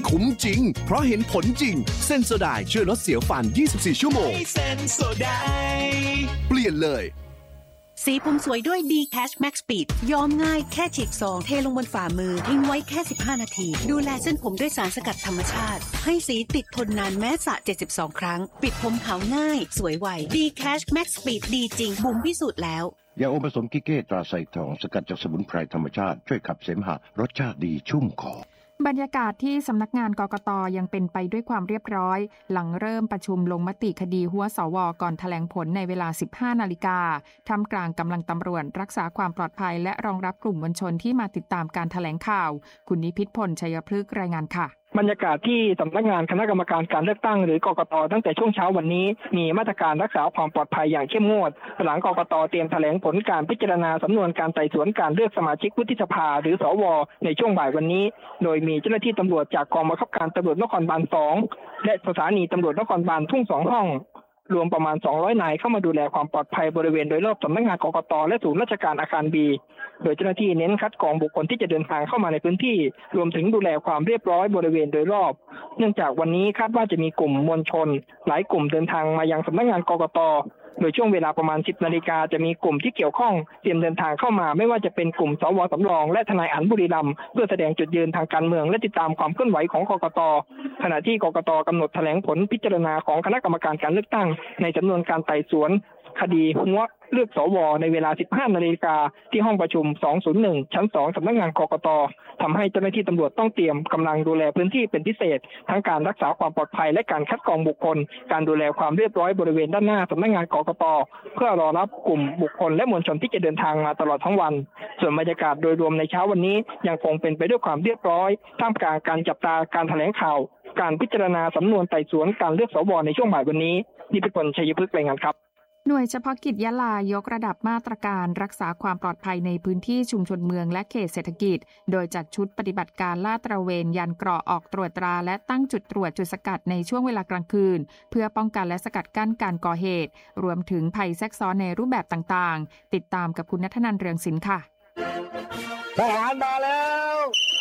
คุ้มจริงเพราะเห็นผลจริงเซนโซไดช่วยลดเสียวฟัน24ชั่วโมงเซนโซไดเปลี่ยนเลยสีผมสวยด้วย D-Cash Max Speed ย้อมง่ายแค่ฉีกซองเทลงบนฝ่ามือทิ้งไว้แค่15นาทีดูแลเส้นผมด้วยสารสกัดธรรมชาติให้สีติดทนนานแม้สระ72ครั้งปิดผมขาวง่ายสวยไว D-Cash Max Speed ดีจริงบุ๋มพิสูจน์แล้วยาอมผสมกิเก้ตราไซทองสกัดจากสมุนไพรธรรมชาติช่วยขับเสมหะรสชาติดีชุ่มคอบรรยากาศที่สำนักงานกกต.ยังเป็นไปด้วยความเรียบร้อยหลังเริ่มประชุมลงมติคดีหัวสว.ก่อนแถลงผลในเวลา 15 นาฬิกาท่ามกลางกำลังตำรวจรักษาความปลอดภัยและรองรับกลุ่มมวลชนที่มาติดตามการแถลงข่าวคุณนิพิษพลชัยพฤกษ์รายงานค่ะบรรยากาศที่สำนักงานคณะกรรมการการเลือกตั้งหรือกกต.ตั้งแต่ช่วงเช้าวันนี้มีมาตรการรักษาความปลอดภัยอย่างเข้มงวดหลังกกต.เตรียมแถลงผลการพิจารณาสำนวนการไต่สวนการเลือกสมาชิกวุฒิสภาหรือสว.ในช่วงบ่ายวันนี้โดยมีเจ้าหน้าที่ตำรวจจากกองบังคับการตำรวจนครบาล2และสถานีตำรวจนครบาลทุ่ง2ห้องรวมประมาณ200นายเข้ามาดูแลความปลอดภัยบริเวณโดยรอบสำนักงานกกต.และศูนย์ราชการอาคารบีโดยเจ้าหน้าที่เน้นคัดกรองบุคคลที่จะเดินทางเข้ามาในพื้นที่รวมถึงดูแลความเรียบร้อยบริเวณโดยรอบเนื่องจากวันนี้คาดว่าจะมีกลุ่มมวลชนหลายกลุ่มเดินทางมายังสำนักงานกกต.โดยช่วงเวลาประมาณ 10 นาฬิกาจะมีกลุ่มที่เกี่ยวข้องเตรียมเดินทางเข้ามาไม่ว่าจะเป็นกลุ่มสว.สำรองและทนายอั๋นบุรีรัมย์เพื่อแสดงจุดยืนทางการเมืองและติดตามความเคลื่อนไหวของกกต.ขณะที่กกต.กำหนดแถลงผลพิจารณาของคณะกรรมการการเลือกตั้งในจำนวนการไต่สวนคดีหัวเลือกสว.ในเวลา 15 นาฬิกาที่ห้องประชุม 201 ชั้น 2 สำนักงานกกต.ทำให้เจ้าหน้าที่ตำรวจต้องเตรียมกำลังดูแลพื้นที่เป็นพิเศษทั้งการรักษาความปลอดภัยและการคัดกรองบุคคลการดูแลความเรียบร้อยบริเวณด้านหน้าสำนักงานกกต.เพื่อรอรับกลุ่มบุคคลและมวลชนที่จะเดินทางมาตลอดทั้งวันส่วนบรรยากาศโดยรวมในเช้าวันนี้ยังคงเป็นไปด้วยความเรียบร้อยท่ามกลางการจับตาการแถลงข่าวการพิจารณาสำนวนไต่สวนการเลือกสว.ในช่วงบ่ายวันนี้นิพิษพลชัยพฤกษ์รายงานครับหน่วยเฉพาะกิจยะลายกระดับมาตรการรักษาความปลอดภัยในพื้นที่ชุมชนเมืองและเขตเศรษฐกิจโดยจัดชุดปฏิบัติการลาดตระเวนยานเกราะออกตรวจตราและตั้งจุดตรวจจุดสกัดในช่วงเวลากลางคืนเพื่อป้องกันและสกัดกั้นการก่อเหตุรวมถึงภัยแทรกซ้อนในรูปแบบต่างๆติดตามกับคุณณัฐนันท์เรืองศิลป์ค่ะทหารมาแล้ว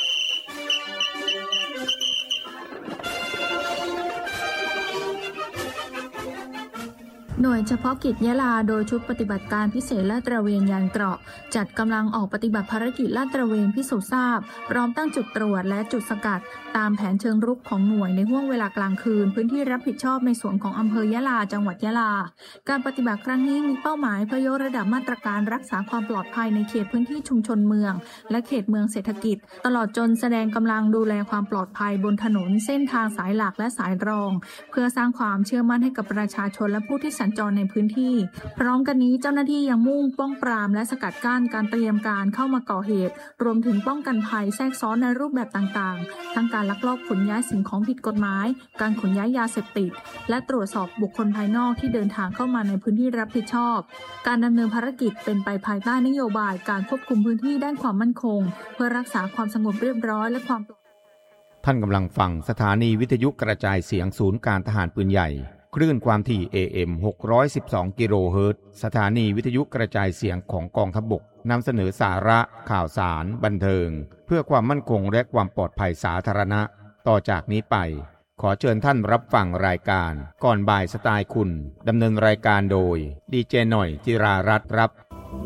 หน่วยเฉพาะกิจยะลาโดยชุดปฏิบัติการพิเศษลาดตระเวนยานเกราะจัดกำลังออกปฏิบัติภารกิจลาดตระเวนพิสูจน์ทราบพร้อมตั้งจุดตรวจและจุดสกัดตามแผนเชิงรุกของหน่วยในห้วงเวลากลางคืนพื้นที่รับผิดชอบในส่วนของอำเภอยะลาจังหวัดยะลาการปฏิบัติครั้งนี้มีเป้าหมายเพื่อยกระดับมาตรการรักษาความปลอดภัยในเขตพื้นที่ชุมชนเมืองและเขตเมืองเศรษฐกิจตลอดจนแสดงกำลังดูแลความปลอดภัยบนถนนเส้นทางสายหลักและสายรองเพื่อสร้างความเชื่อมั่นให้กับประชาชนและผู้ที่สัญจรในพื้นที่พร้อมกันนี้เจ้าหน้าที่ยังมุ่งป้องปรามและสกัดกั้นการเตรียมการเข้ามาก่อเหตุรวมถึงป้องกันภัยแทรกซ้อนในรูปแบบต่างๆทั้งการลักลอบขนย้ายสิ่งของผิดกฎหมายการขนย้ายยาเสพติดและตรวจสอบบุคคลภายนอกที่เดินทางเข้ามาในพื้นที่รับผิดชอบการดำเนินภารกิจเป็นไปภายใต้นโยบายการควบคุมพื้นที่ด้านความมั่นคงเพื่อรักษาความสงบเรียบร้อยและความท่านกำลังฟังสถานีวิทยุกระจายเสียงศูนย์การทหารปืนใหญ่คลื่นความถี่ AM 612 กิโลเฮิรตซ์สถานีวิทยุกระจายเสียงของกองทัพบกนำเสนอสาระข่าวสารบันเทิงเพื่อความมั่นคงและความปลอดภัยสาธารณะต่อจากนี้ไปขอเชิญท่านรับฟังรายการก่อนบ่ายสไตล์คุณดำเนินรายการโดยดีเจหน่อยจิรารัตน์ครับ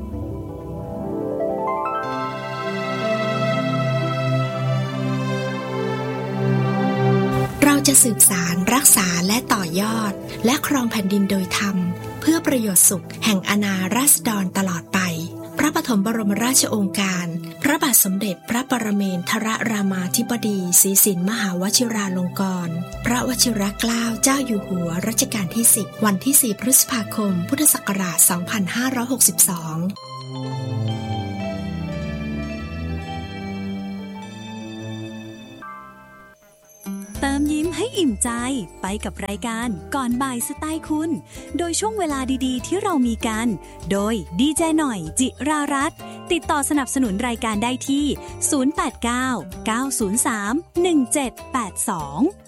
เราจะสืบสานรักษาและต่อยอดและครองแผ่นดินโดยธรรมเพื่อประโยชน์สุขแห่งอาณาราษฎรตลอดไปพระปฐมบรมราชโองการพระบาทสมเด็จพระปรเมนทรรามาธิบดีศรีสินมหาวชิราลงกรณ์พระวชิรเกล้าเจ้าอยู่หัวรัชกาลที่10วันที่4พฤษภาคมพุทธศักราช2562 เติมยิ้มให้อิ่มใจไปกับรายการก่อนบ่ายสไตล์คุณโดยช่วงเวลาดีๆที่เรามีกันโดยดีเจหน่อยจิรารัตน์ติดต่อสนับสนุนรายการได้ที่089 903 1782